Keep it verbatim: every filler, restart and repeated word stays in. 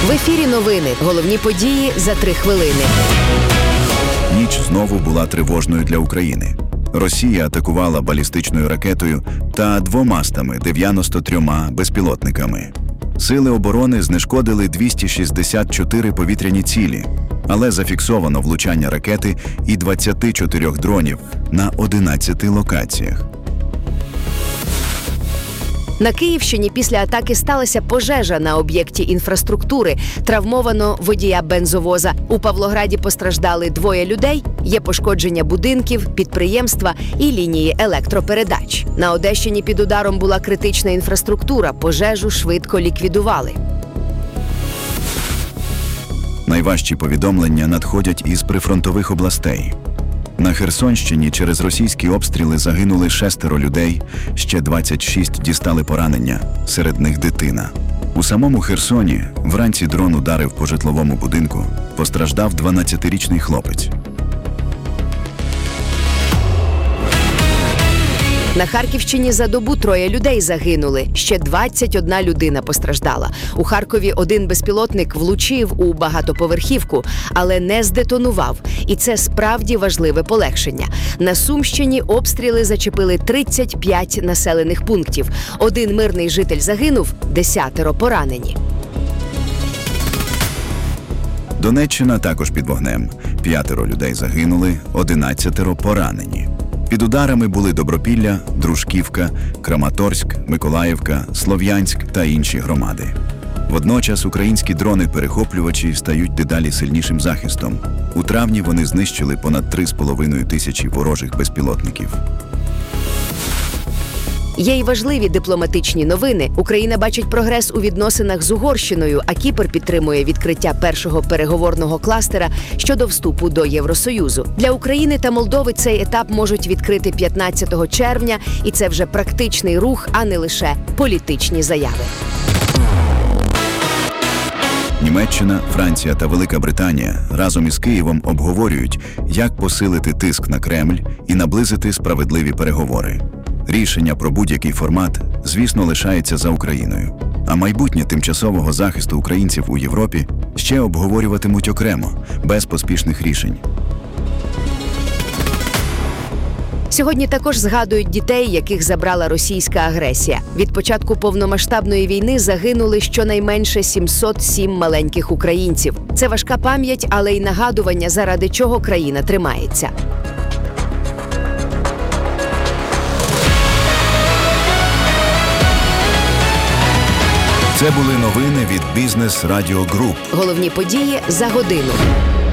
В ефірі новини. Головні події за три хвилини. Ніч знову була тривожною для України. Росія атакувала балістичною ракетою та двома стами дев'яносто трьома безпілотниками. Сили оборони знешкодили двісті шістдесят чотири повітряні цілі, але зафіксовано влучання ракети і двадцяти чотирьох дронів на одинадцяти локаціях. На Київщині після атаки сталася пожежа на об'єкті інфраструктури. Травмовано водія бензовоза. У Павлограді постраждали двоє людей. Є пошкодження будинків, підприємства і лінії електропередач. На Одещині під ударом була критична інфраструктура. Пожежу швидко ліквідували. Найважчі повідомлення надходять із прифронтових областей. На Херсонщині через російські обстріли загинули шестеро людей, ще двадцять шість дістали поранення, серед них дитина. У самому Херсоні вранці дрон ударив по житловому будинку, постраждав дванадцятирічний хлопець. На Харківщині за добу троє людей загинули, ще двадцять одна людина постраждала. У Харкові один безпілотник влучив у багатоповерхівку, але не здетонував. І це справді важливе полегшення. На Сумщині обстріли зачепили тридцять п'ять населених пунктів. Один мирний житель загинув, десятеро поранені. Донеччина також під вогнем. П'ятеро людей загинули, одинадцятеро поранені. Під ударами були Добропілля, Дружківка, Краматорськ, Миколаївка, Слов'янськ та інші громади. Водночас українські дрони-перехоплювачі стають дедалі сильнішим захистом. У травні вони знищили понад три з половиною тисячі ворожих безпілотників. Є й важливі дипломатичні новини. Україна бачить прогрес у відносинах з Угорщиною, а Кіпр підтримує відкриття першого переговорного кластера щодо вступу до Євросоюзу. Для України та Молдови цей етап можуть відкрити п'ятнадцятого червня, і це вже практичний рух, а не лише політичні заяви. Німеччина, Франція та Велика Британія разом із Києвом обговорюють, як посилити тиск на Кремль і наблизити справедливі переговори. Рішення про будь-який формат, звісно, лишається за Україною. А майбутнє тимчасового захисту українців у Європі ще обговорюватимуть окремо, без поспішних рішень. Сьогодні також згадують дітей, яких забрала російська агресія. Від початку повномасштабної війни загинули щонайменше сімсот сім маленьких українців. Це важка пам'ять, але й нагадування, заради чого країна тримається. Це були новини від Бізнес Радіо Груп. Головні події за годину.